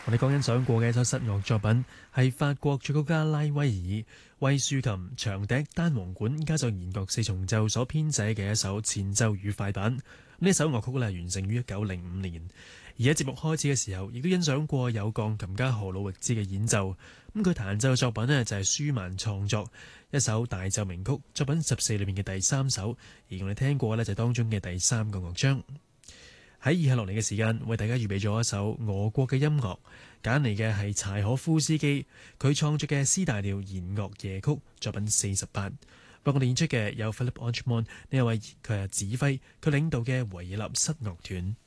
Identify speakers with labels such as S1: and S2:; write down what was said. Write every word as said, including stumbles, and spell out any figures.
S1: 我哋剛欣賞過嘅一首室樂作品，係法國作曲家拉威爾為豎琴、長笛、單簧管加上弦樂四重奏所編寫嘅一首前奏與快板。呢首樂曲咧完成於一九零五年。而喺節目開始嘅時候，亦都欣賞過有鋼琴家何魯域茲嘅演奏。咁佢彈奏嘅作品呢，就係舒曼創作一首大奏鳴曲，作品十四裏面嘅第三首。而我哋聽過呢，就係當中嘅第三個樂章。喺以下落嚟嘅時間，為大家預備咗一首俄國嘅音樂，揀嚟嘅係柴可夫斯基佢創作嘅 C 大調弦樂夜曲作品四十八。為我哋演出嘅有 Philipp Ochmon 呢一位，佢係指揮佢領導嘅維也納室樂團。